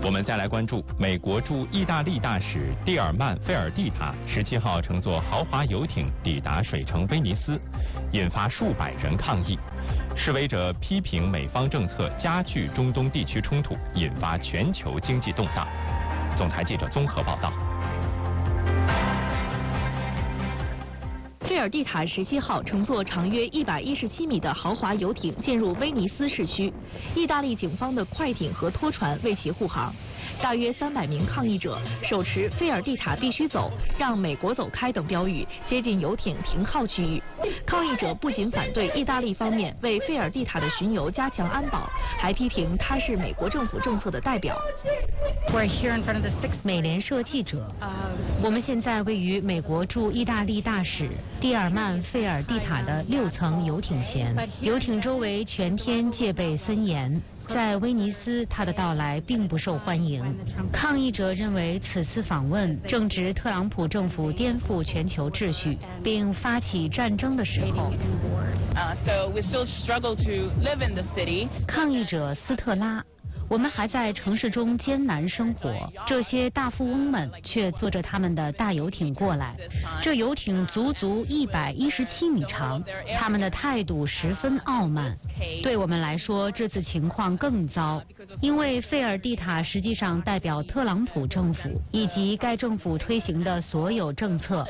我们再来关注美国驻意大利大使蒂尔曼·费尔蒂塔17号乘坐豪华游艇抵达水城威尼斯，引发数百人抗议。示威者批评美方政策加剧中东地区冲突，引发全球经济动荡。总台记者综合报道。 费尔蒂塔17号乘坐长约117米的豪华游艇进入威尼斯市区，意大利警方的快艇和拖船为其护航。大约300名抗议者手持“费尔蒂塔必须走”、“让美国走开”等标语接近游艇停靠区域。抗议者不仅反对意大利方面为费尔蒂塔的巡游加强安保，还批评他是美国政府政策的代表。 美联社记者，我们现在位于美国驻意大利大使蒂尔曼·费尔蒂塔的6层游艇前，游艇周围全天戒备森严。在威尼斯，他的到来并不受欢迎。抗议者认为此次访问正值特朗普政府颠覆全球秩序并发起战争的时候。抗议者斯特拉，我们还在城市中艰难生活，这些大富翁们却坐着他们的大游艇过来。这游艇足足117米长，他们的态度十分傲慢。对我们来说，这次情况更糟，因为费尔蒂塔实际上代表特朗普政府以及该政府推行的所有政策。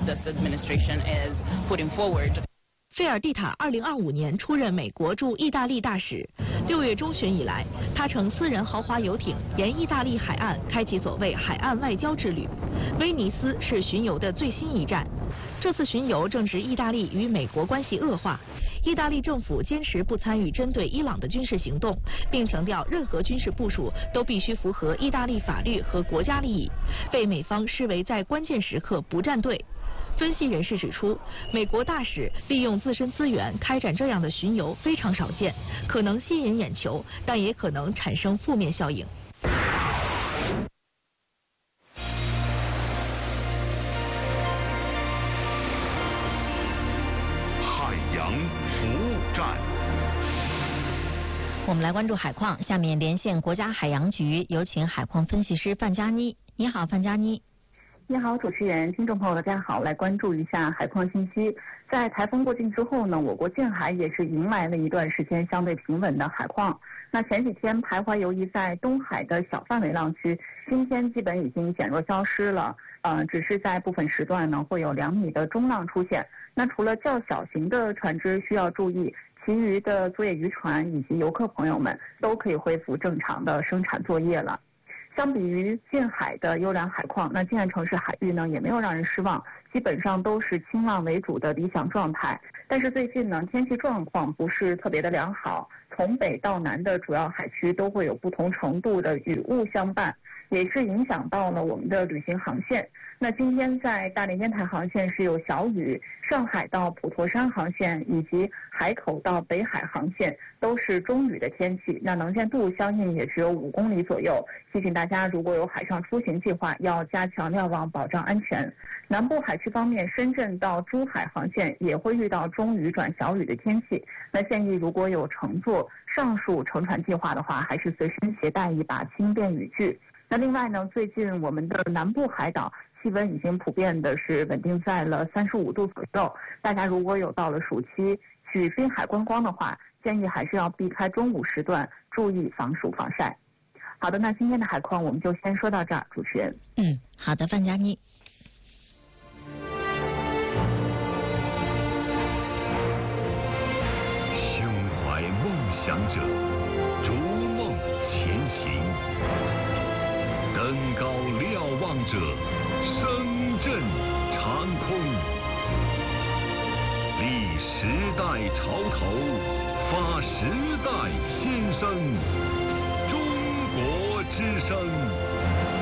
费尔蒂塔2025年出任美国驻意大利大使。6月中旬以来，他乘私人豪华游艇沿意大利海岸开启所谓海岸外交之旅。威尼斯是巡游的最新一站。这次巡游正值意大利与美国关系恶化，意大利政府坚持不参与针对伊朗的军事行动，并强调任何军事部署都必须符合意大利法律和国家利益，被美方视为在关键时刻不站队。分析人士指出，美国大使利用自身资源开展这样的巡游非常少见，可能吸引眼球，但也可能产生负面效应。 海洋服务站， 我们来关注海况，下面连线国家海洋局，有请海况分析师范佳妮。你好，范佳妮。 你好，主持人，听众朋友，大家好，来关注一下海况信息。在台风过境之后呢，我国近海也是迎来了一段时间相对平稳的海况。那前几天徘徊游移在东海的小范围浪区，今天基本已经减弱消失了。只是在部分时段呢，会有2米的中浪出现。那除了较小型的船只需要注意，其余的作业渔船以及游客朋友们都可以恢复正常的生产作业了。相比于近海的优良海况，那静安城市海域呢也没有让人失望，基本上都是轻浪为主的理想状态。但是最近呢，天气状况不是特别的良好，从北到南的主要海区都会有不同程度的雨雾相伴，也是影响到了我们的旅行航线。那今天在大连烟台航线是有小雨，上海到普陀山航线以及海口到北海航线都是中雨的天气，那能见度相应也只有5公里左右。提醒大家，如果有海上出行计划，要加强瞭望，保障安全。南部海区方面，深圳到珠海航线也会遇到中雨转小雨的天气。那建议如果有乘坐上述乘船计划的话，还是随身携带一把轻便雨具。那另外呢，最近我们的南部海岛气温已经普遍的是稳定在了35度左右。大家如果有到了暑期去滨海观光的话，建议还是要避开中午时段，注意防暑防晒。好的，那今天的海况我们就先说到这儿，主持人。 好的，范佳妮。 胸怀梦想者，逐梦前行，登高瞭望者，声震长空。立时代潮头，发时代先声。中国之声。